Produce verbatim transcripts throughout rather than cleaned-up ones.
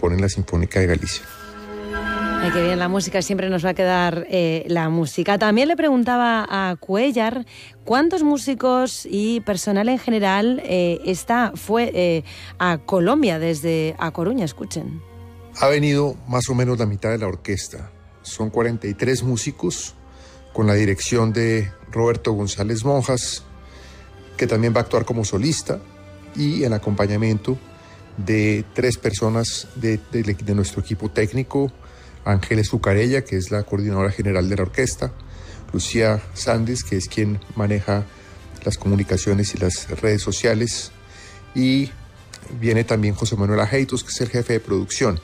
compone la Sinfónica de Galicia. Ay, qué bien, la música, siempre nos va a quedar eh, la música. También le preguntaba a Cuéllar cuántos músicos y personal en general eh, está, fue eh, a Colombia desde A Coruña, escuchen. Ha venido más o menos la mitad de la orquesta. Son cuarenta y tres músicos con la dirección de Roberto González Monjas, que también va a actuar como solista, y el acompañamiento de tres personas de, de, de nuestro equipo técnico: Ángeles Zucarella, que es la coordinadora general de la orquesta; Lucía Sandes, que es quien maneja las comunicaciones y las redes sociales; y viene también José Manuel Ajeitos, que es el jefe de producción,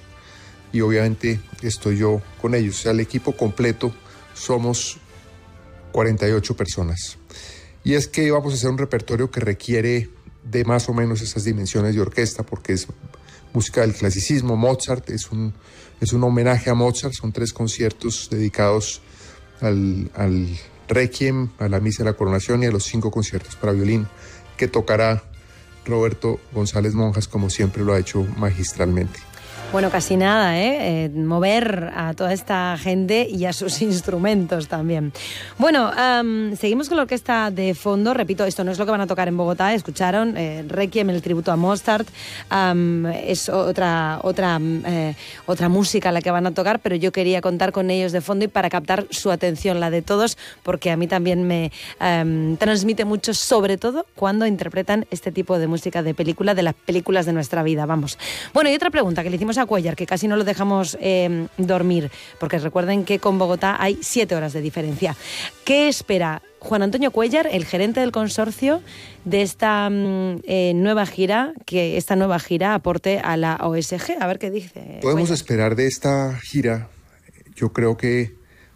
y obviamente estoy yo con ellos. O sea, el equipo completo somos cuarenta y ocho personas. Y es que vamos a hacer un repertorio que requiere de más o menos esas dimensiones de orquesta, porque es música del clasicismo. Mozart es un, es un homenaje a Mozart. Son tres conciertos dedicados al, al Requiem, a la Misa de la Coronación y a los cinco conciertos para violín que tocará Roberto González Monjas, como siempre lo ha hecho magistralmente. Bueno, casi nada, ¿eh? ¿eh? Mover a toda esta gente y a sus instrumentos también. Bueno, um, seguimos con la orquesta de fondo. Repito, esto no es lo que van a tocar en Bogotá. Escucharon eh, Requiem, el tributo a Mozart. Um, es otra, otra, eh, otra música la que van a tocar, pero yo quería contar con ellos de fondo y para captar su atención, la de todos, porque a mí también me um, transmite mucho, sobre todo cuando interpretan este tipo de música de película, de las películas de nuestra vida, vamos. Bueno, y otra pregunta que le hicimos a Cuéllar, que casi no lo dejamos eh, dormir, porque recuerden que con Bogotá hay siete horas de diferencia. ¿Qué espera Juan Antonio Cuéllar, el gerente del consorcio, de esta eh, nueva gira, que esta nueva gira aporte a la O S G? A ver qué dice. Podemos Cuéllar. esperar de esta gira, yo creo que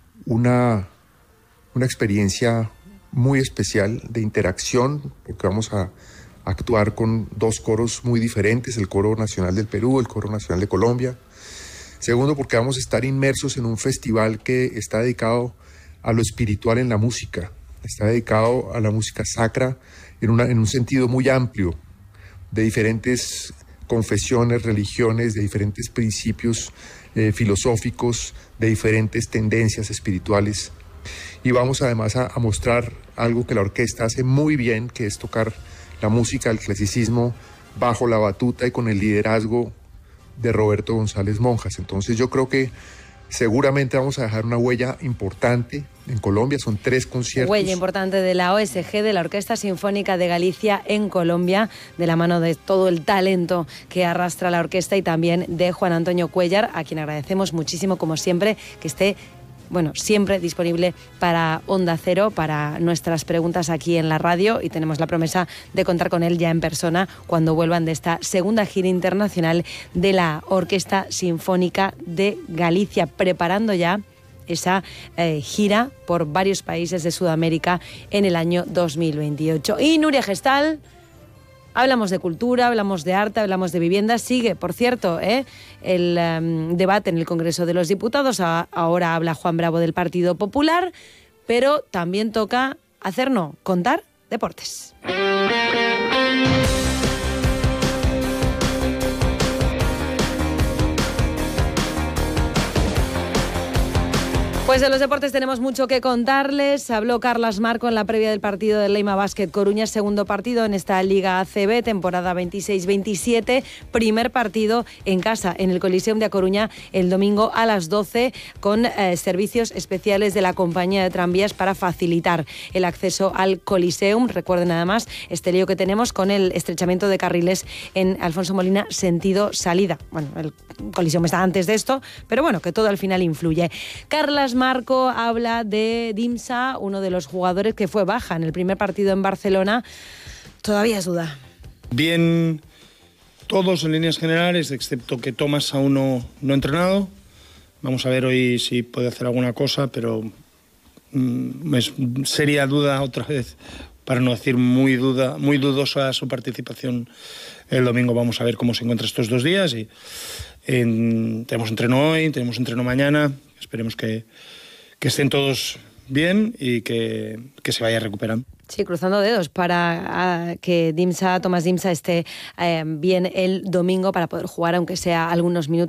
una, una experiencia muy especial de interacción, porque vamos a actuar con dos coros muy diferentes: el Coro Nacional del Perú, el Coro Nacional de Colombia. Segundo, porque vamos a estar inmersos en un festival que está dedicado a lo espiritual en la música, está dedicado a la música sacra en, una, en un sentido muy amplio, de diferentes confesiones, religiones, de diferentes principios eh, filosóficos, de diferentes tendencias espirituales. Y vamos además a, a mostrar algo que la orquesta hace muy bien, que es tocar la música del clasicismo bajo la batuta y con el liderazgo de Roberto González Monjas. Entonces yo creo que seguramente vamos a dejar una huella importante en Colombia. Son tres conciertos. Huella importante de la O S G, de la Orquesta Sinfónica de Galicia en Colombia, de la mano de todo el talento que arrastra la orquesta, y también de Juan Antonio Cuéllar, a quien agradecemos muchísimo, como siempre, que esté bueno, siempre disponible para Onda Cero, para nuestras preguntas aquí en la radio, y tenemos la promesa de contar con él ya en persona cuando vuelvan de esta segunda gira internacional de la Orquesta Sinfónica de Galicia, preparando ya esa eh, gira por varios países de Sudamérica en el año dos mil veintiocho. Y Nuria Gestal, hablamos de cultura, hablamos de arte, hablamos de vivienda. Sigue, por cierto, ¿eh? el um, debate en el Congreso de los Diputados. A, ahora habla Juan Bravo del Partido Popular, pero también toca hacernos contar deportes. Pues de los deportes tenemos mucho que contarles. Habló Carlas Marco en la previa del partido del Leima Basket Coruña, segundo partido en esta Liga A C B, temporada veintiséis veintisiete, primer partido en casa, en el Coliseum de A Coruña, el domingo a las doce, con eh, servicios especiales de la compañía de tranvías para facilitar el acceso al Coliseum. Recuerden además este lío que tenemos con el estrechamiento de carriles en Alfonso Molina, sentido salida. Bueno, el Coliseum está antes de esto, pero bueno, que todo al final influye. Carlas Marco habla de Dimsa, uno de los jugadores que fue baja en el primer partido en Barcelona. Todavía es duda. Bien, todos en líneas generales, excepto que Tomás aún no, no ha entrenado. Vamos a ver hoy si puede hacer alguna cosa, pero mmm, es seria duda otra vez, para no decir muy duda, muy dudosa su participación el domingo. Vamos a ver cómo se encuentra estos dos días. Y en, tenemos entreno hoy, tenemos entreno mañana. Esperemos que, que estén todos bien y que, que se vaya recuperando. Sí, cruzando dedos para uh, que Dimsa, Tomás Dimsa esté uh, bien el domingo para poder jugar, aunque sea algunos minutos.